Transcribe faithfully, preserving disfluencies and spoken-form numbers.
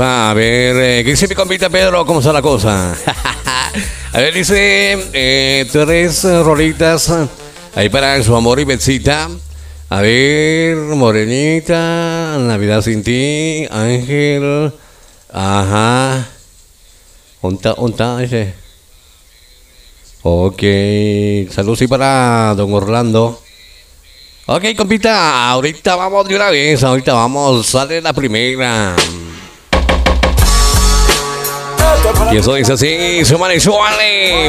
A ver, eh, ¿qué dice mi compita Pedro? ¿Cómo está la cosa? A ver, dice eh, tres eh, rolitas ahí para su amor y Betsita. A ver, Morenita, Navidad sin ti, Ángel. Ajá. ¿Unta, unta, dice? Ok. Saludos sí para don Orlando. Ok, compita, ahorita vamos de una vez, ahorita vamos, sale la primera. Y eso dice así, súmale, súmale.